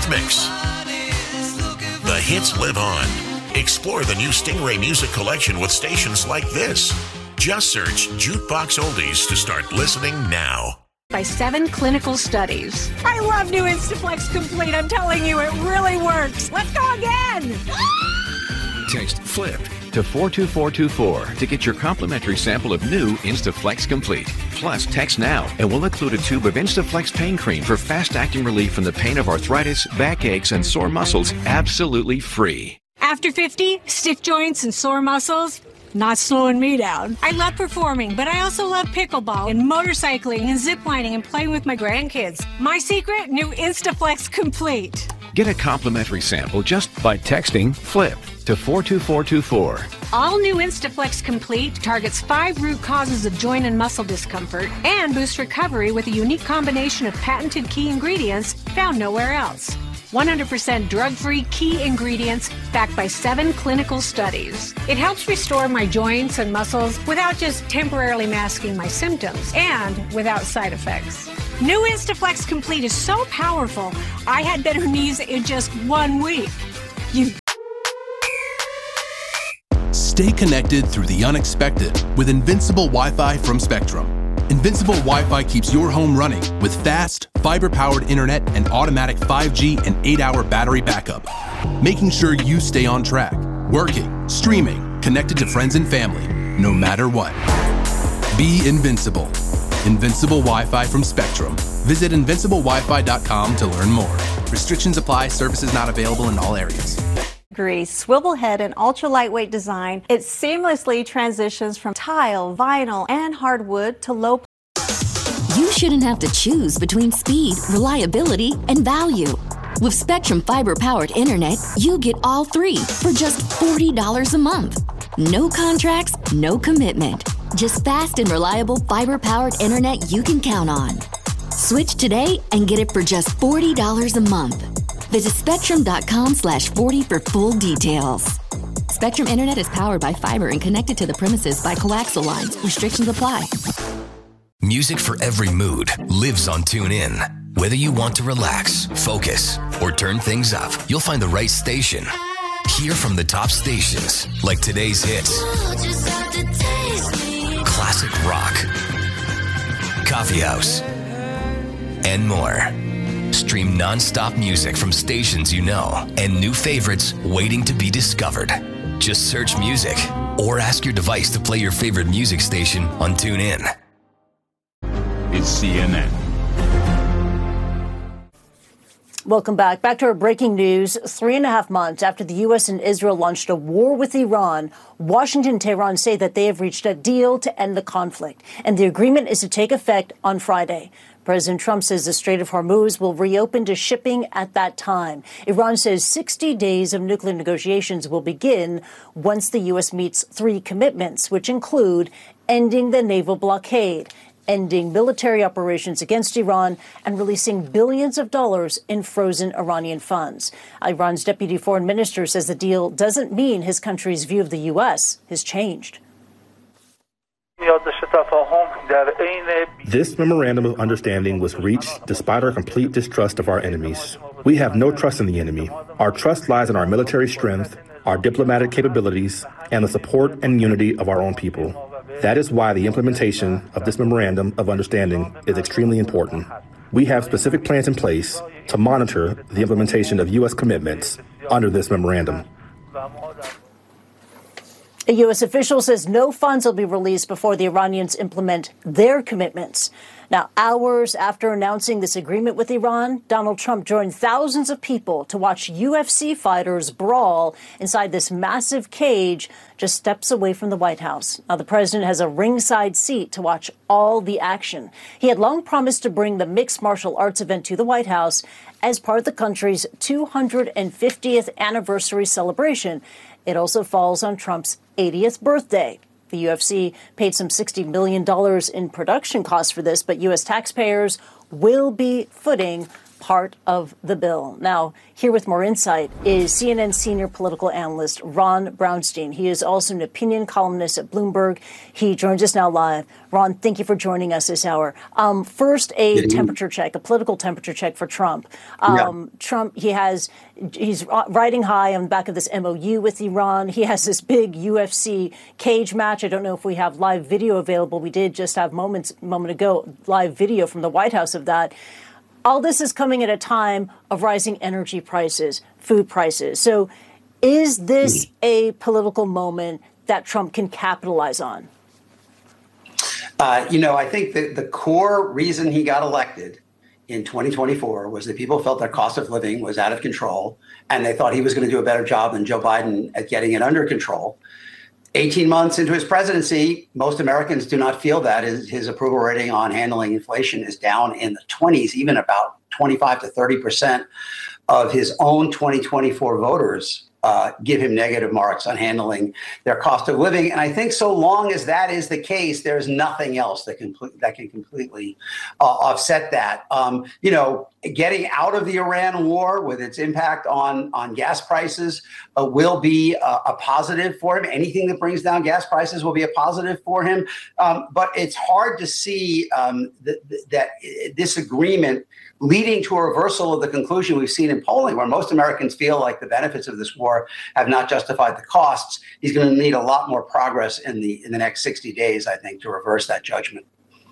Eurythmics. The hits live on. Explore the new Stingray music collection with stations like this. Just search Jukebox Oldies to start listening now. By 7 clinical studies. I love new Instaflex Complete. I'm telling you, it really works. Let's go again. Text FLIP to 42424 to get your complimentary sample of new Instaflex Complete. Plus, text now and we'll include a tube of Instaflex pain cream for fast-acting relief from the pain of arthritis, backaches, and sore muscles, absolutely free. After 50, stiff joints and sore muscles, not slowing me down. I love performing, but I also love pickleball and motorcycling and ziplining and playing with my grandkids. My secret, new Instaflex Complete. Get a complimentary sample just by texting FLIP to 42424. All new Instaflex Complete targets 5 root causes of joint and muscle discomfort and boosts recovery with a unique combination of patented key ingredients found nowhere else. 100% drug-free key ingredients backed by 7 clinical studies. It helps restore my joints and muscles without just temporarily masking my symptoms and without side effects. New Instaflex Complete is so powerful, I had better knees in just 1 week. Stay connected through the unexpected with Invincible Wi-Fi from Spectrum. Invincible Wi-Fi keeps your home running with fast, fiber-powered internet and automatic 5G and 8-hour battery backup, making sure you stay on track, working, streaming, connected to friends and family, no matter what. Be invincible. Invincible Wi-Fi from Spectrum. Visit invinciblewifi.com to learn more. Restrictions apply. Services not available in all areas. Swivel head and ultra lightweight design, it seamlessly transitions from tile, vinyl, and hardwood to low. You shouldn't have to choose between speed, reliability, and value. With Spectrum fiber-powered internet, you get all 3 for just $40 a month. No contracts, no commitment. Just fast and reliable fiber-powered internet you can count on. Switch today and get it for just $40 a month. Visit spectrum.com/40 for full details. Spectrum Internet is powered by fiber and connected to the premises by coaxial lines. Restrictions apply. Music for every mood lives on TuneIn. Whether you want to relax, focus, or turn things up, you'll find the right station. Hear from the top stations like today's hits, classic rock, coffee house, and more. Stream non-stop music from stations you know and new favorites waiting to be discovered. Just search music or ask your device to play your favorite music station on TuneIn. It's CNN. Welcome back. Back to our breaking news. 3.5 months after the U.S. and Israel launched a war with Iran, Washington and Tehran say that they have reached a deal to end the conflict, and the agreement is to take effect on Friday. President Trump says the Strait of Hormuz will reopen to shipping at that time. Iran says 60 days of nuclear negotiations will begin once the U.S. meets 3 commitments, which include ending the naval blockade, ending military operations against Iran, and releasing billions of dollars in frozen Iranian funds. Iran's deputy foreign minister says the deal doesn't mean his country's view of the U.S. has changed. This memorandum of understanding was reached despite our complete distrust of our enemies. We have no trust in the enemy. Our trust lies in our military strength, our diplomatic capabilities, and the support and unity of our own people. That is why the implementation of this memorandum of understanding is extremely important. We have specific plans in place to monitor the implementation of U.S. commitments under this memorandum. A U.S. official says no funds will be released before the Iranians implement their commitments. Now, hours after announcing this agreement with Iran, Donald Trump joined thousands of people to watch UFC fighters brawl inside this massive cage just steps away from the White House. Now, the president has a ringside seat to watch all the action. He had long promised to bring the mixed martial arts event to the White House as part of the country's 250th anniversary celebration. It also falls on Trump's 80th birthday. The UFC paid some $60 million in production costs for this, but U.S. taxpayers will be footing part of the bill. Now, here with more insight is CNN senior political analyst Ron Brownstein. He is also an opinion columnist at Bloomberg. He joins us now live. Ron, thank you for joining us this hour. First, a temperature check, a political temperature check for Trump. Trump, he's riding high on the back of this MOU with Iran. He has this big UFC cage match. I don't know if we have live video available. We did just have moment ago live video from the White House of that. All this is coming at a time of rising energy prices, food prices. So is this a political moment that Trump can capitalize on? I think that the core reason he got elected in 2024 was that people felt their cost of living was out of control, and they thought he was going to do a better job than Joe Biden at getting it under control. 18 months into his presidency, most Americans do not feel that. His approval rating on handling inflation is down in the 20s, even about 25 to 30% of his own 2024 voters give him negative marks on handling their cost of living. And I think so long as that is the case, there's nothing else that can completely offset that. Getting out of the Iran war with its impact on gas prices will be a positive for him. Anything that brings down gas prices will be a positive for him. But it's hard to see that this agreement leading to a reversal of the conclusion we've seen in polling, where most Americans feel like the benefits of this war have not justified the costs. He's going to need a lot more progress in the next 60 days, I think, to reverse that judgment.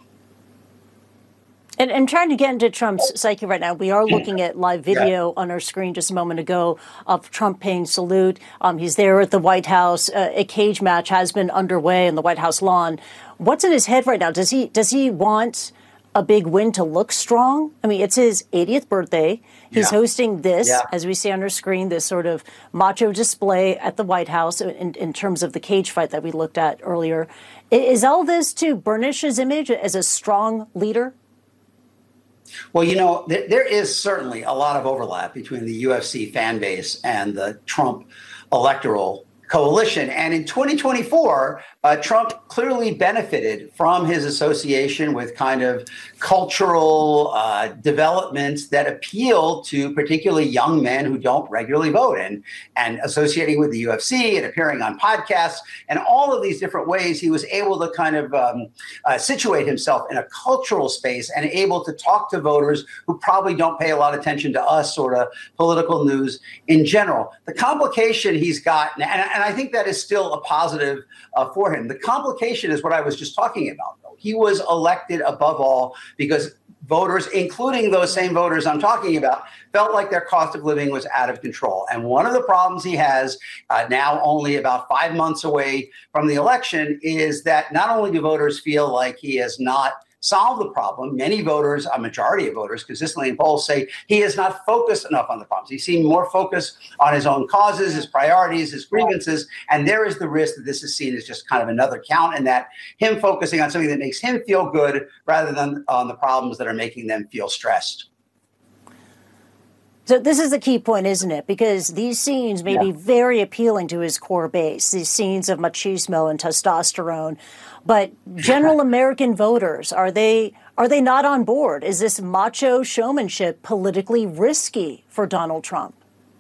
And I'm trying to get into Trump's psyche right now. We are looking at live video on our screen just a moment ago of Trump paying salute. He's there at the White House. A cage match has been underway in the White House lawn. What's in his head right now? Does he want a big win to look strong? I mean, it's his 80th birthday. He's hosting this, as we see on our screen, this sort of macho display at the White House in terms of the cage fight that we looked at earlier. Is all this to burnish his image as a strong leader? Well, there is certainly a lot of overlap between the UFC fan base and the Trump electoral coalition. And in 2024, Trump clearly benefited from his association with kind of cultural developments that appeal to particularly young men who don't regularly vote, and associating with the UFC and appearing on podcasts and all of these different ways, he was able to kind of situate himself in a cultural space and able to talk to voters who probably don't pay a lot of attention to us sort of political news in general. The complication he's got, and I think that is still a positive for him. The complication is what I was just talking about, though. He was elected above all because voters, including those same voters I'm talking about, felt like their cost of living was out of control. And one of the problems he has now, only about 5 months away from the election, is that not only do voters feel like he has not solve the problem. Many voters, a majority of voters, consistently in polls say he is not focused enough on the problems. He's seen more focus on his own causes, his priorities, his grievances, and there is the risk that this is seen as just kind of another count, and that him focusing on something that makes him feel good rather than on the problems that are making them feel stressed. So this is the key point, isn't it? Because these scenes may be very appealing to his core base, these scenes of machismo and testosterone. But general American voters, are they not on board? Is this macho showmanship politically risky for Donald Trump?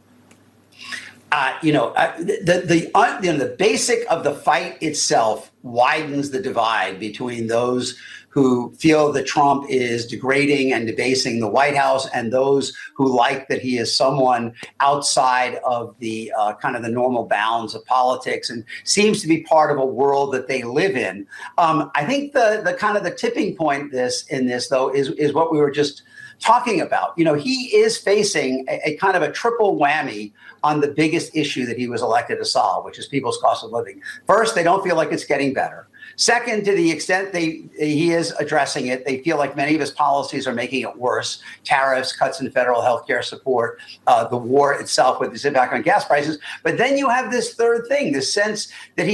The basic of the fight itself widens the divide between those who feel that Trump is degrading and debasing the White House and those who like that he is someone outside of the kind of the normal bounds of politics and seems to be part of a world that they live in. I think the kind of the tipping point in this though is what we were just talking about. He is facing a kind of a triple whammy on the biggest issue that he was elected to solve, which is people's cost of living. First, they don't feel like it's getting better. Second, to the extent he is addressing it, they feel like many of his policies are making it worse. Tariffs, cuts in federal health care support, the war itself with its impact on gas prices. But then you have this third thing, this sense that he